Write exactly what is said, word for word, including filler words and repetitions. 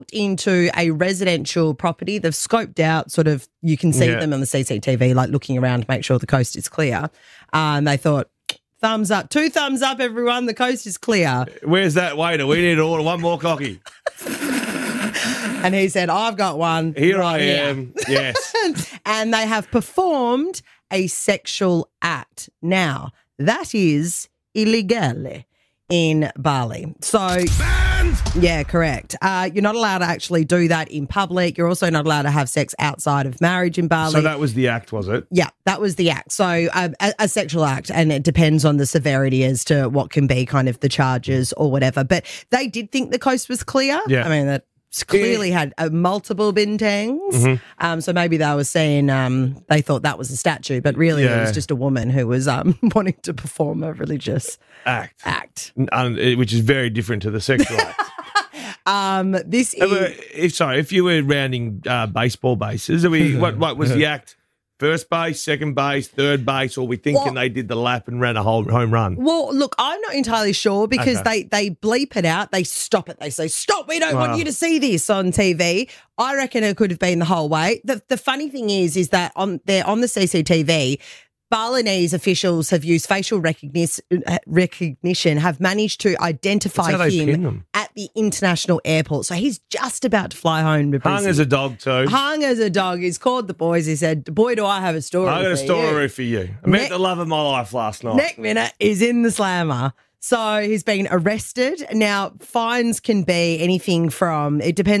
into a residential property. They've scoped out sort of, you can see Yeah. them on the C C T V, like looking around to make sure the coast is clear. And they thought, thumbs up, two thumbs up, everyone. The coast is clear. Where's that waiter? We need to order one more coffee. And he said, I've got one. Here right I here." am. Yes. And they have performed a sexual act. Now, that is illegal in Bali. So, Banned! yeah, correct. Uh, you're not allowed to actually do that in public. You're also not allowed to have sex outside of marriage in Bali. So that was the act, was it? Yeah, that was the act. So um, a, a sexual act, and it depends on the severity as to what can be kind of the charges or whatever. But they did think the coast was clear. Yeah. I mean, that clearly had uh, multiple bintangs. Mm-hmm. Um, so maybe they were saying um, they thought that was a statue, but really Yeah. it was just a woman who was um, wanting to perform a religious Act. act. Um, which is very different to the sexual act. Um, this Uh, is... if sorry, if you were rounding uh, baseball bases, are we what what was the act? First base, second base, third base, or we thinking Well- they did the lap and ran a whole home run? Well, look, I'm not entirely sure because Okay. they, they bleep it out. They stop it. They say, stop, we don't Wow. want you to see this on T V. I reckon it could have been the whole way. The the funny thing is, is that on they're on the C C T V, Balinese officials have used facial recognition, recognition have managed to identify That's how they pin him them. at the international airport. So he's just about to fly home to Hung Brisbane. as a dog too. Hung as a dog. He's called the boys. He said, boy, do I have a story I got a for you." story for you. I met Ne- the love of my life last night. Next minute is in the slammer. So he's been arrested. Now, fines can be anything from, it depends